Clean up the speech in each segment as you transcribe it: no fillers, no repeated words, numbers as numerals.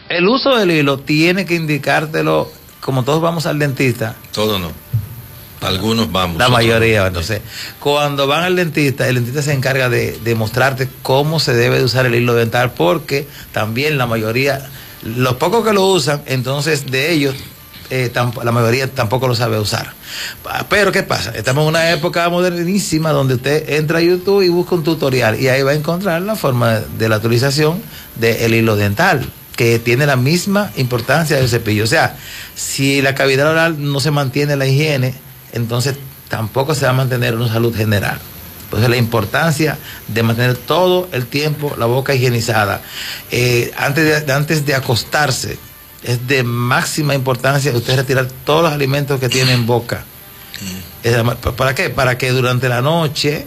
El uso del hilo tiene que indicártelo, como todos vamos al dentista. Todos no. Algunos vamos. La mayoría, entonces. Cuando van al dentista, el dentista se encarga de mostrarte cómo se debe de usar el hilo dental, porque también la mayoría, los pocos que lo usan, entonces de ellos, la mayoría tampoco lo sabe usar. Pero ¿qué pasa? Estamos en una época modernísima donde usted entra a YouTube y busca un tutorial y ahí va a encontrar la forma de la utilización del hilo dental, que tiene la misma importancia del cepillo. O sea, si la cavidad oral no se mantiene la higiene, entonces tampoco se va a mantener una salud general. Entonces la importancia de mantener todo el tiempo la boca higienizada. Antes de acostarse, es de máxima importancia usted retirar todos los alimentos que tiene en boca. ¿Para qué? Para que durante la noche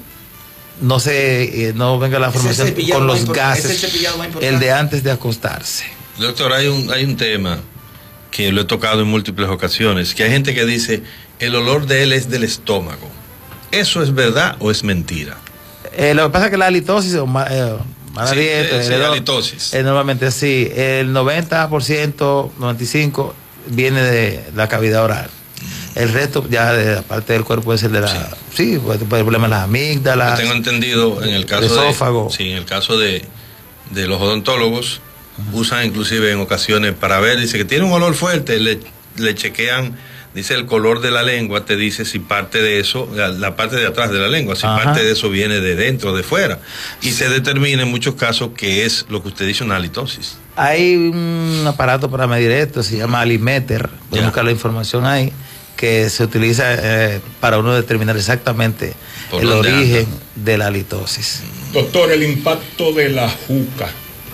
no venga la formación con los gases, el de antes de acostarse. Doctor, hay un tema que lo he tocado en múltiples ocasiones, que hay gente que dice, el olor de él es del estómago. ¿Eso es verdad o es mentira? Lo que pasa es que la halitosis mala dieta, sí, halitosis. Normalmente sí, el 90%, 95% viene de la cavidad oral. El resto ya de la parte del cuerpo puede ser de la... Sí, puede haber problemas en las amígdalas. Yo tengo entendido, en el caso esófago. En el caso de los odontólogos, usan inclusive en ocasiones para ver, dice que tiene un olor fuerte, le chequean, dice el color de la lengua, te dice si parte de eso, la parte de atrás de la lengua, si parte de eso viene de dentro o de fuera, y se determina en muchos casos que es lo que usted dice, una halitosis. Hay un aparato para medir esto, se llama Alimeter, pueden buscar la información ahí, que se utiliza para uno determinar exactamente el origen de la halitosis. Doctor, el impacto de la juca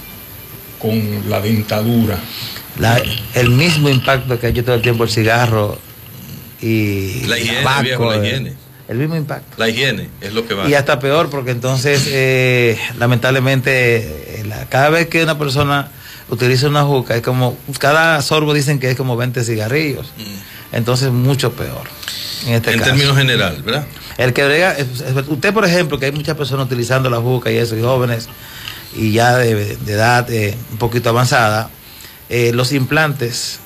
con la dentadura. El mismo impacto que ha hecho todo el tiempo el cigarro y la higiene, tabaco, viejo, la higiene. El mismo impacto. La higiene es lo que va. Y hasta peor, porque entonces, lamentablemente, cada vez que una persona utiliza una juca, es como, cada sorbo dicen que es como 20 cigarrillos. Entonces, mucho peor. En términos general, ¿verdad? El que brega, usted, por ejemplo, que hay muchas personas utilizando la juca y eso, y jóvenes, y ya de edad un poquito avanzada, los implantes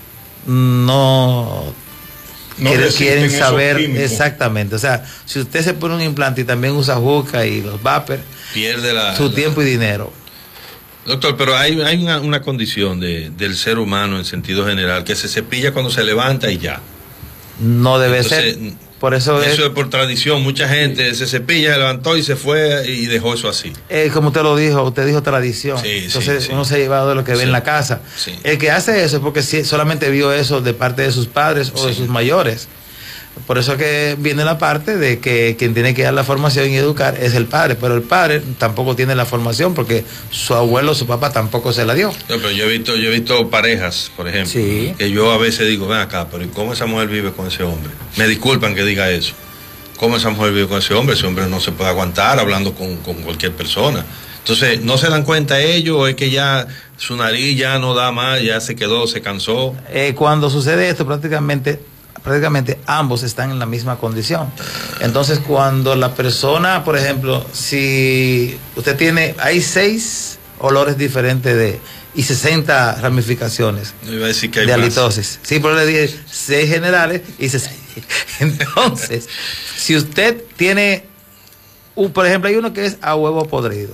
no quieren saber exactamente. O sea, si usted se pone un implante y también usa juca y los vapor, pierde su tiempo y dinero. Doctor, pero hay una condición del ser humano en sentido general, que se cepilla cuando se levanta y ya. No debe ser. Por eso es por tradición. Mucha gente se cepilla, se levantó y se fue y dejó eso así. Como usted lo dijo, usted dijo tradición. Sí, entonces uno se ha llevado de lo que ve en la casa. Sí. El que hace eso es porque solamente vio eso de parte de sus padres o de sus mayores. Por eso que viene la parte de que quien tiene que dar la formación y educar es el padre, pero el padre tampoco tiene la formación porque su abuelo, su papá tampoco se la dio. No, pero yo he visto parejas, por ejemplo, que yo a veces digo, ven acá, pero ¿y cómo esa mujer vive con ese hombre? Me disculpan que diga eso. ¿Cómo esa mujer vive con ese hombre? Ese hombre no se puede aguantar hablando con cualquier persona. Entonces, ¿no se dan cuenta ellos o es que ya su nariz ya no da más, ya se quedó, se cansó? Cuando sucede esto, prácticamente ambos están en la misma condición. Entonces, cuando la persona, por ejemplo, si usted hay 6 olores diferentes y 60 ramificaciones de halitosis. Sí, pero le dije 6 generales y 60. Entonces, si usted tiene, por ejemplo, hay uno que es a huevo podrido.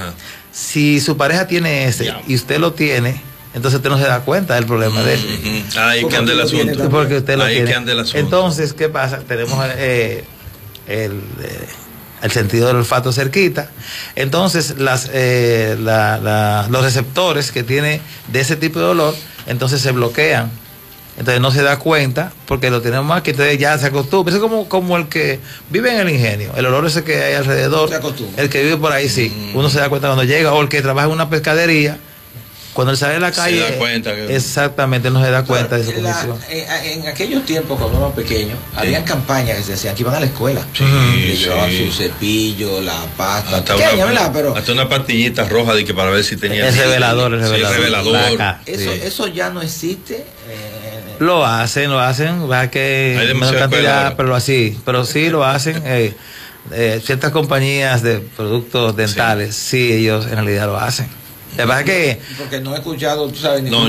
Si su pareja tiene ese y usted lo tiene, entonces usted no se da cuenta del problema de él. Ahí que anda el asunto. Porque usted lo tiene. Que anda el asunto. Entonces, ¿qué pasa? Tenemos el sentido del olfato cerquita. Entonces, los receptores que tiene de ese tipo de olor, entonces se bloquean. Entonces no se da cuenta porque lo tenemos más que entonces ya se acostumbra. Eso es como el que vive en el ingenio. El olor ese que hay alrededor, el que vive por ahí, sí. Uno se da cuenta cuando llega, o el que trabaja en una pescadería. Cuando él sale a la calle, se da cuenta que... exactamente, no se da cuenta de esa condición. En aquellos tiempos, cuando uno era pequeño, habían campañas que se decían que iban a la escuela. Que llevaban su cepillo, la pasta. Hasta una pastillita roja de que para ver si tenía... El revelador. Eso ya no existe. Lo hacen, va que hay menor cantidad, pero sí lo hacen. Ciertas compañías de productos dentales, sí, ellos en realidad lo hacen. La verdad que... Porque no he escuchado, tú sabes,